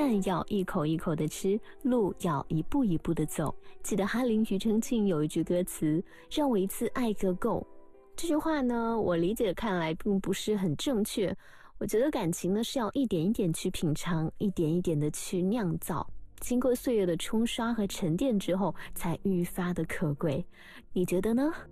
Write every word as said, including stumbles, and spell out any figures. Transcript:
饭要一口一口的吃，路要一步一步的走。记得哈林庾澄庆有一句歌词，让我一次爱个够。这句话呢，我理解看来并不是很正确。我觉得感情呢是要一点一点去品尝，一点一点的去酿造，经过岁月的冲刷和沉淀之后，才愈发的可贵。你觉得呢？